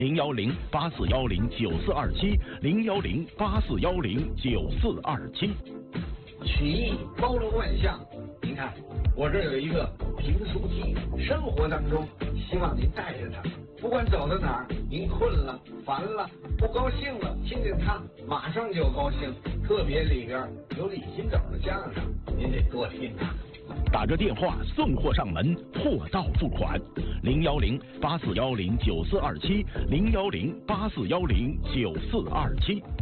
010-8410-9427，010-8410-9427。 曲艺包罗万象，您看，我这儿有一个评书机，生活当中希望您带着它，不管走到哪儿，您困了、烦了、不高兴了，听见它马上就高兴。特别里边有李金斗的相声，您得多听啊。 打着电话送货上门，货到付款。010-8410-9427，010-8410-9427。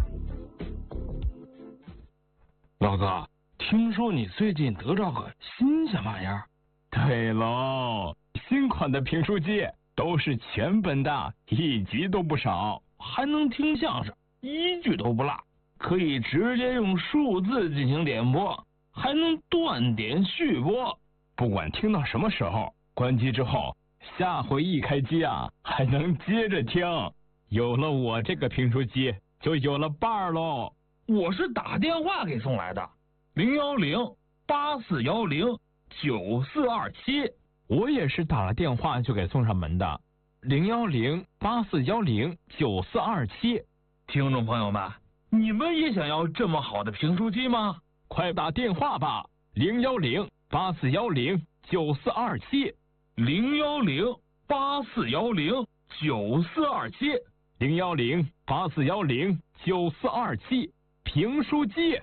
老哥，听说你最近得着个新鲜玩意儿？ 对喽，新款的评书机都是全本的，一集都不少， 还能听相声，一句都不落，可以直接用数字进行点播，还能断点续播。 不管听到什么时候，关机之后，下回一开机啊，还能接着听。有了我这个评书机，就有了伴儿喽。 我是打电话给送来的，010-8410-9427。 我也是打了电话就给送上门的，010-8410-9427。 听众朋友们，你们也想要这么好的评书机吗？ 快打电话吧，010-8410-9427， 010-8410-9427， 010-8410-9427。评书机。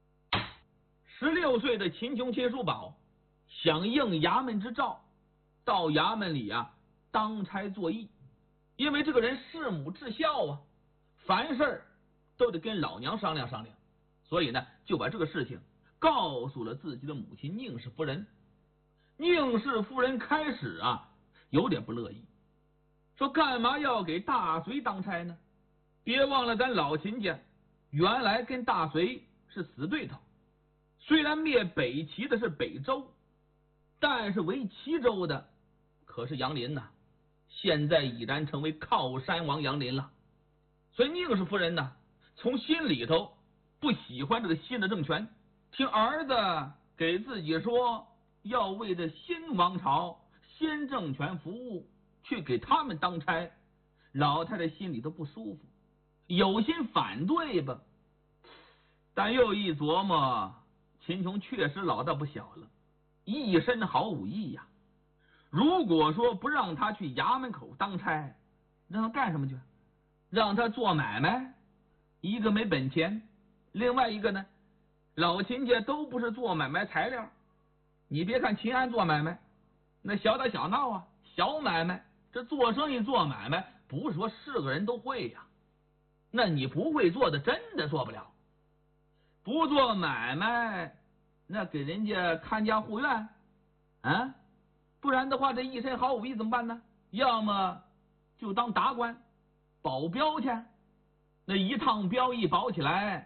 16岁的秦琼切书宝想应衙门之诏，到衙门里当差作役。因为这个人弑母至孝啊，凡事都得跟老娘商量商量，所以呢就把这个事情告诉了自己的母亲宁氏夫人。宁氏夫人开始有点不乐意，说干嘛要给大隋当差呢？别忘了咱老秦家原来跟大隋是死对头，虽然灭北齐的是北周，但是为齐州的可是杨林呐，现在已然成为靠山王杨林了。所以宁氏夫人呢，从心里头不喜欢这个新的政权，听儿子给自己说要为这新王朝、新政权服务，去给他们当差，老太太心里头不舒服，有心反对吧，但又一琢磨，秦琼确实老大不小了，一身好武艺呀。如果说不让他去衙门口当差，让他干什么去？让他做买卖，一个没本钱，另外一个呢，老秦家都不是做买卖材料。你别看秦安做买卖，那小打小闹小买卖，这做生意做买卖不是说是个人都会呀。那你不会做的真的做不了，不做买卖，那给人家看家护院不然的话这一身好武艺怎么办呢？要么就当达官保镖去，那一趟镖一保起来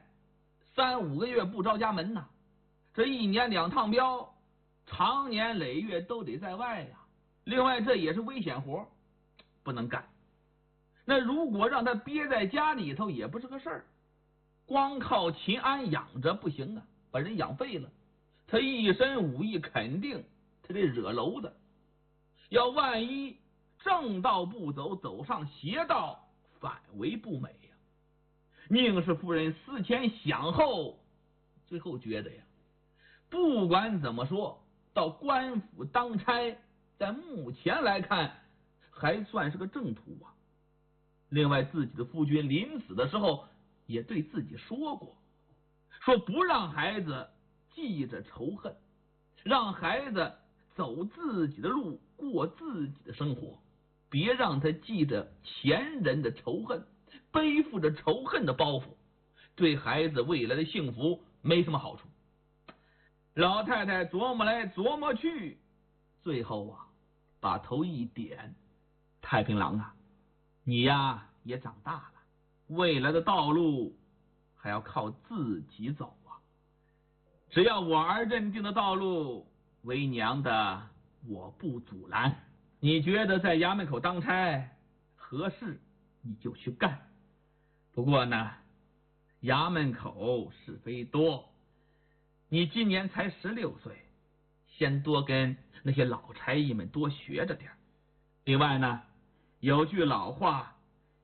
3、5个月不着家门呐，这1年2趟镖，长年累月都得在外呀。另外这也是危险活，不能干。那如果让他憋在家里头也不是个事儿，光靠秦安养着不行把人养废了，他一身武艺肯定他得惹娄的。要万一正道不走，走上邪道，反为不美呀。宁氏夫人思前想后，最后觉得不管怎么说，到官府当差，在目前来看还算是个正途另外自己的夫君临死的时候也对自己说过，说不让孩子记着仇恨，让孩子走自己的路，过自己的生活，别让他记着前人的仇恨，背负着仇恨的包袱，对孩子未来的幸福没什么好处。老太太琢磨来琢磨去，最后把头一点，太平郎你也长大了，未来的道路还要靠自己走只要我儿认定的道路，为娘的我不阻拦。你觉得在衙门口当差合适，你就去干。不过呢，衙门口是非多，你今年才16岁，先多跟那些老差役们多学着点。另外呢，有句老话